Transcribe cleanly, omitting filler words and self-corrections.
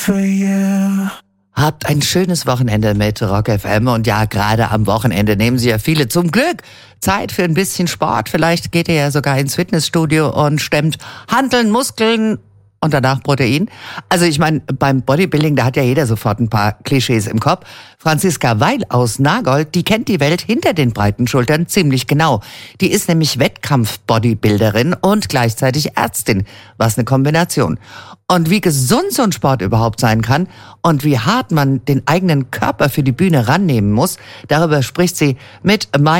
for you. Habt ein schönes Wochenende mit Rock FM und ja, gerade am Wochenende nehmen Sie ja viele zum Glück Zeit für ein bisschen Sport. Vielleicht geht ihr ja sogar ins Fitnessstudio und stemmt Hanteln, Muskeln und danach Protein. Also ich meine, beim Bodybuilding, da hat ja jeder sofort ein paar Klischees im Kopf. Franziska Weil aus Nagold, die kennt die Welt hinter den breiten Schultern ziemlich genau. Die ist nämlich Wettkampf-Bodybuilderin und gleichzeitig Ärztin. Was eine Kombination. Und wie gesund so ein Sport überhaupt sein kann und wie hart man den eigenen Körper für die Bühne rannehmen muss, darüber spricht sie mit